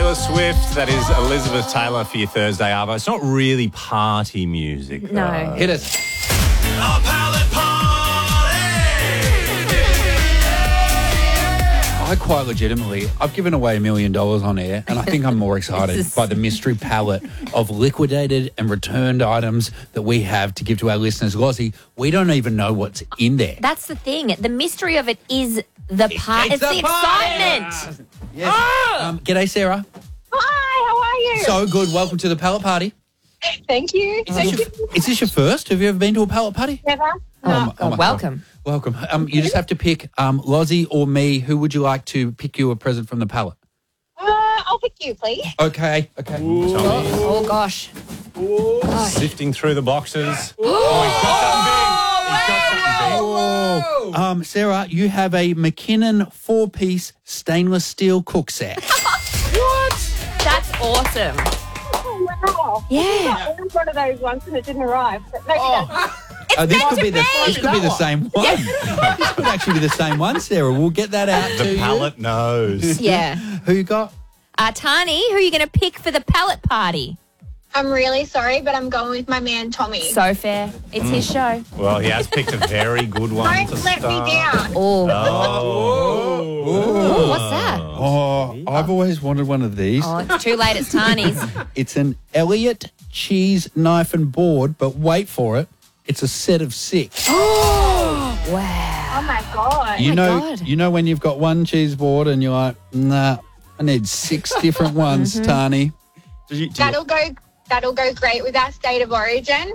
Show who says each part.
Speaker 1: Taylor Swift. That is Elizabeth Taylor for your Thursday Arvo. It's not really party music.
Speaker 2: No.
Speaker 1: though.
Speaker 3: Hit it. I quite legitimately, I've given away $1 million on air, and I think I'm more excited by the mystery palette of liquidated and returned items that we have to give to our listeners. Lozzie, we don't even know what's in there.
Speaker 2: That's the thing. The mystery of it is the part. It's the excitement.
Speaker 3: Yes. G'day, Sarah.
Speaker 4: Hi, how are you?
Speaker 3: So good. Welcome to the pallet party.
Speaker 4: Thank you.
Speaker 3: Is this your first? Have you ever been to a pallet party?
Speaker 4: Never.
Speaker 3: Oh my
Speaker 2: welcome.
Speaker 3: God. Welcome. You just have to pick Lozzie or me. Who would you like to pick you a present from the pallet?
Speaker 4: I'll pick you, please.
Speaker 3: Okay.
Speaker 1: Tommy,
Speaker 2: Oh, gosh.
Speaker 1: sifting through the boxes. He's got something big.
Speaker 3: Sarah, you have a McKinnon 4-piece stainless steel cook set.
Speaker 2: That's awesome.
Speaker 4: Oh, wow.
Speaker 2: Yeah.
Speaker 4: I ordered one of those once and it didn't arrive. But maybe
Speaker 3: This could be the same one. This could actually be the same one, Sarah. We'll get that out to
Speaker 1: The
Speaker 3: you.
Speaker 1: pallet knows.
Speaker 2: Yeah.
Speaker 3: Who you got?
Speaker 2: Tani, who are you going to pick for the pallet party?
Speaker 4: I'm really sorry, but I'm going with my man, Tommy.
Speaker 2: So fair. It's his show.
Speaker 1: Well, he has picked a very good one to
Speaker 4: Don't let
Speaker 1: start.
Speaker 4: me down.
Speaker 2: Oh.
Speaker 1: Oh.
Speaker 2: What's that?
Speaker 3: Oh, I've always wanted one of these.
Speaker 2: Oh, it's too late. It's Tani's.
Speaker 3: It's an Elliott cheese knife and board, but wait for it. It's a set of 6.
Speaker 2: Wow.
Speaker 4: Oh, my God.
Speaker 3: You
Speaker 2: God.
Speaker 3: know when you've got one cheese board and you're like, nah, I need 6 different ones, Tani.
Speaker 4: That'll go great with our state of origin.